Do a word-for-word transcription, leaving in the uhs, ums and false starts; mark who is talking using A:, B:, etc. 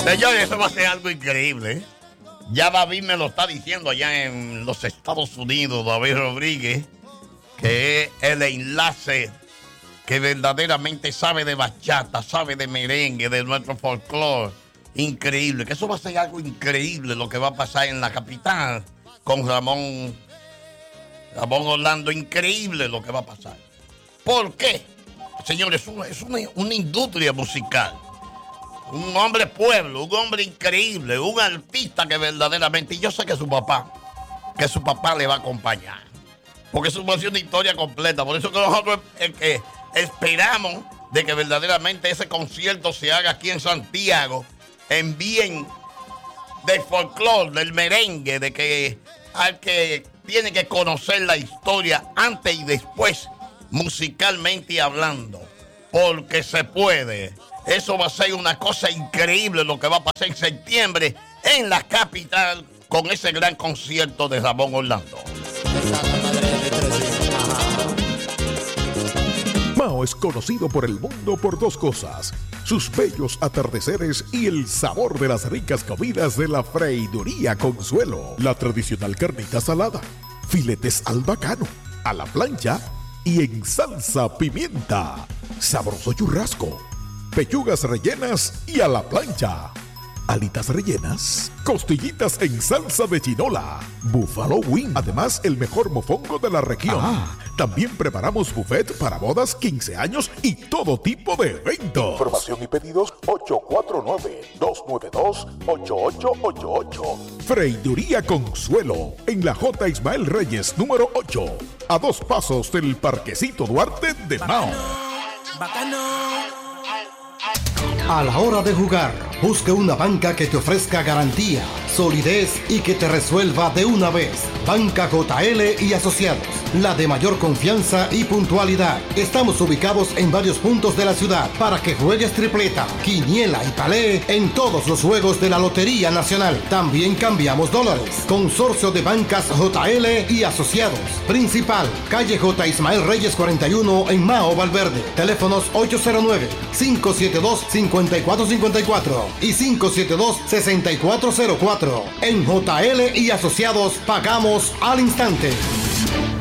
A: Señores, eso va a ser algo increíble, ¿eh? Ya David me lo está diciendo allá en los Estados Unidos, David Rodríguez, que es el enlace que verdaderamente sabe de bachata, sabe de merengue, de nuestro folclore. Increíble, que eso va a ser algo increíble lo que va a pasar en la capital con Ramón, Ramón Orlando. Increíble lo que va a pasar. ¿Por qué? Señores, es una, es una, una industria musical. Un hombre pueblo, un hombre increíble, un artista que verdaderamente, y yo sé que su papá, que su papá le va a acompañar. Porque eso va a ser una historia completa. Por eso que nosotros eh, que esperamos de que verdaderamente ese concierto se haga aquí en Santiago, en bien del folclore, del merengue, de que al que tiene que conocer la historia antes y después, musicalmente hablando. Porque se puede. Eso va a ser una cosa increíble lo que va a pasar en septiembre en la capital con ese gran concierto de Ramón Orlando.
B: Mao es conocido por el mundo por dos cosas: sus bellos atardeceres y el sabor de las ricas comidas de la Freiduría Consuelo. La tradicional carnita salada, filetes al bacano, a la plancha y en salsa pimienta, sabroso churrasco, pechugas rellenas y a la plancha, alitas rellenas, costillitas en salsa de chinola, buffalo wing, además el mejor mofongo de la región. Ah, también preparamos buffet para bodas, quince años y todo tipo de eventos. Información y pedidos ocho cuatro nueve, dos nueve dos, ocho ocho ocho ocho. Freiduría Consuelo, en la J. Ismael Reyes, número ocho, a dos pasos del Parquecito Duarte de Mao.
C: Bacano. A la hora de jugar, busque una banca que te ofrezca garantía, solidez y que te resuelva de una vez. Banca J L y Asociados, la de mayor confianza y puntualidad. Estamos ubicados en varios puntos de la ciudad para que juegues tripleta, quiniela y palé en todos los juegos de la Lotería Nacional. También cambiamos dólares. Consorcio de Bancas J L y Asociados. Principal, calle J. Ismael Reyes cuarenta y uno en Mao Valverde. Teléfonos ocho cero nueve, cinco siete dos, cinco cuatro cinco cuatro y cinco siete dos, seis cuatro cero cuatro. En J L y Asociados pagamos al instante.